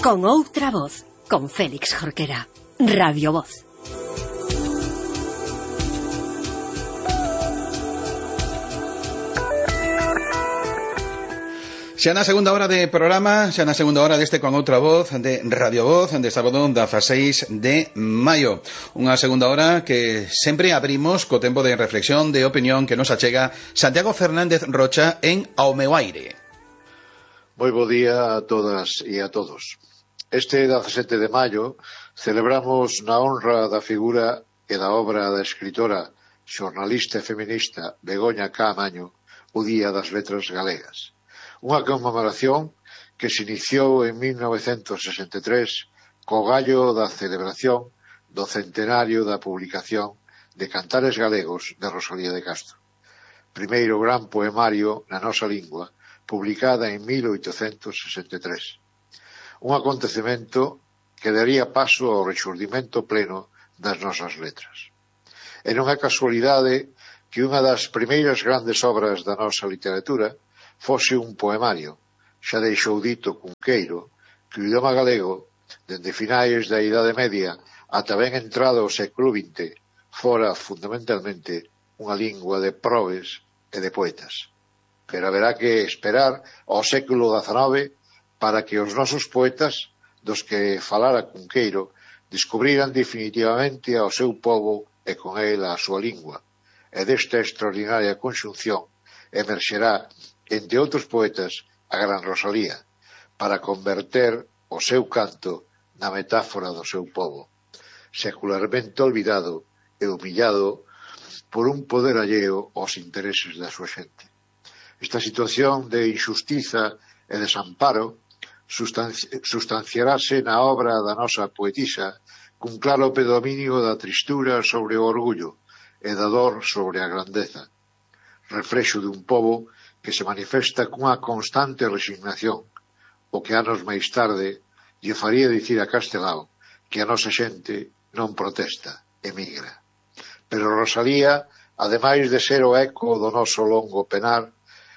Con outra voz, con Félix Jorquera. Radio Voz. Xa na segunda hora de programa, xa na segunda hora deste Con outra voz de Radio Voz, de sábado 16 de maio. Unha segunda hora que sempre abrimos co tempo de reflexión, de opinión que nos achega Santiago Fernández Rocha en Ao meu aire. Moi bo día a todas e a todos. Este 17 de maio celebramos na honra da figura e da obra da escritora, xornalista e feminista Begoña Caamaño o Día das Letras Galegas. Unha conmemoración que se iniciou en 1963 co gallo da celebración do centenario da publicación de Cantares Galegos de Rosalía de Castro, primeiro gran poemario na nosa lingua, publicada en 1863. Un acontecemento que daría paso ao rexurdimento pleno das nosas letras. E non é casualidade que unha das primeiras grandes obras da nosa literatura fose un poemario. Xa deixou dito Cunqueiro que o idioma galego, dende finais da Idade Media ata ben entrado ao século XX, fora fundamentalmente unha lingua de probes e de poetas. Pero haberá que esperar ao século XIX para que os nosos poetas, dos que falara Cunqueiro, descubriran definitivamente ao seu pobo e con el a súa lingua. E desta extraordinaria conxunción emerxerá, entre outros poetas, a gran Rosalía, para converter o seu canto na metáfora do seu pobo, secularmente olvidado e humillado por un poder alleo aos intereses da súa xente. Esta situación de injustiza e desamparo sustanciarase na obra da nosa poetisa cun claro predominio da tristura sobre o orgullo e da dor sobre a grandeza, reflexo dun pobo que se manifesta cunha constante resignación, o que anos máis tarde lle faría dicir a Castelao que a nosa xente non protesta, emigra. Pero Rosalía, ademais de ser o eco do noso longo penar,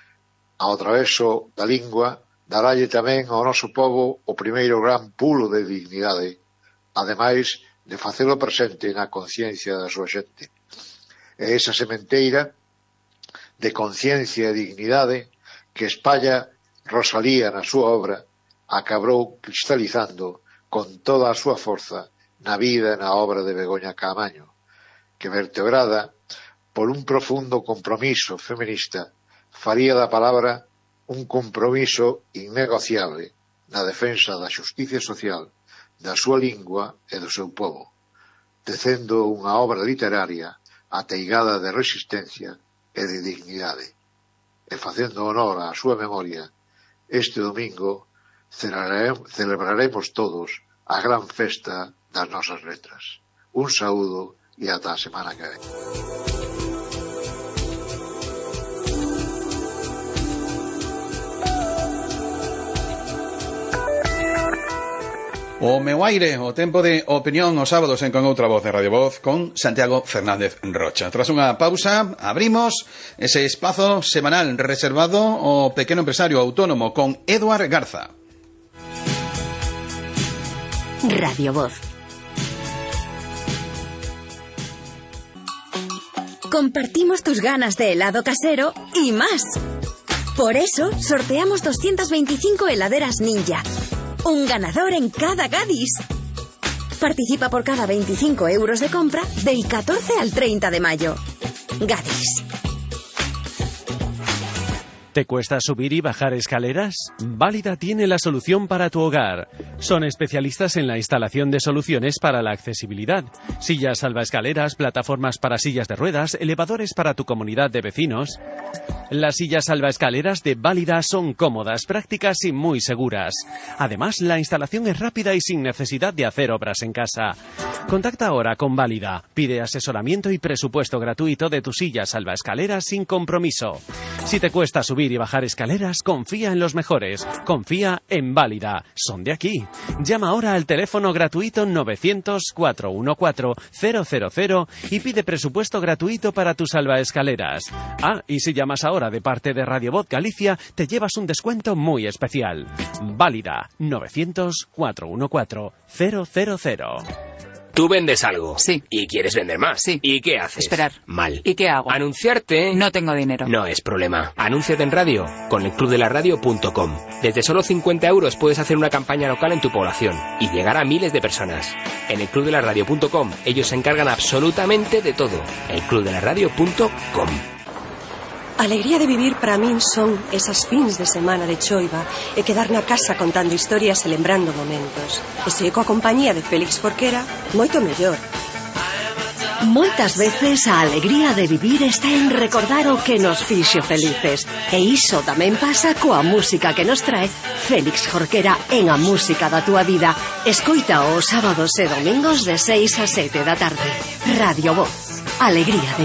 ao traveso da lingua, darálle tamén ao noso pobo o primeiro gran pulo de dignidade, ademais de facelo presente na conciencia da súa xente. E esa sementeira de conciencia e dignidade que espalla Rosalía na súa obra acabou cristalizando con toda a súa forza na vida e na obra de Begoña Caamaño, que vertebrada por un profundo compromiso feminista faría da palabra un compromiso innegociable na defensa da xusticia social, da súa lingua e do seu pobo, tecendo unha obra literaria ateigada de resistencia e de dignidade. E facendo honor á súa memoria, este domingo celebraremos todos a gran festa das nosas letras. Un saúdo e ata a semana que ven. O meu aire, o tempo de opinión os sábados en Con outra voz de Radio Voz con Santiago Fernández Rocha. Tras unha pausa, abrimos ese espazo semanal reservado ao pequeno empresario autónomo con Eduard Garza. Radio Voz. Compartimos tus ganas de helado casero y más. Por eso sorteamos 225 heladeras Ninja. Un ganador en cada Gadis. Participa por cada 25 euros de compra del 14 al 30 de mayo. Gadis. ¿Te cuesta subir y bajar escaleras? Válida tiene la solución para tu hogar. Son especialistas en la instalación de soluciones para la accesibilidad. Sillas salvaescaleras, plataformas para sillas de ruedas, elevadores para tu comunidad de vecinos. Las sillas salvaescaleras de Válida son cómodas, prácticas y muy seguras. Además, la instalación es rápida y sin necesidad de hacer obras en casa. Contacta ahora con Válida. Pide asesoramiento y presupuesto gratuito de tu silla salvaescaleras sin compromiso. Si te cuesta subir y bajar escaleras, confía en los mejores. Confía en Válida. Son de aquí. Llama ahora al teléfono gratuito 900-414-000 y pide presupuesto gratuito para tus salvaescaleras. Ah, y si llamas ahora ahora de parte de Radio Voz Galicia te llevas un descuento muy especial. Válida 900-414-000. Tú vendes algo. Sí. Y quieres vender más. Sí. ¿Y qué haces? Esperar. Mal. ¿Y qué hago? Anunciarte. No tengo dinero. No es problema. Anúnciate en radio con elclubdelaradio.com. Desde solo 50 euros puedes hacer una campaña local en tu población y llegar a miles de personas. En elclubdelaradio.com ellos se encargan absolutamente de todo. elclubdelaradio.com. Alegría de vivir para min son esas fins de semana de choiva e quedar na casa contando historias e lembrando momentos. E se coa compañía de Félix Jorquera, moito mellor. Moitas veces a alegría de vivir está en recordar o que nos fixo felices. E iso tamén pasa coa música que nos trae Félix Jorquera en A Música da Túa Vida. Escoita os sábados e domingos de 6 a 7 da tarde. Radio Voz. Alegría de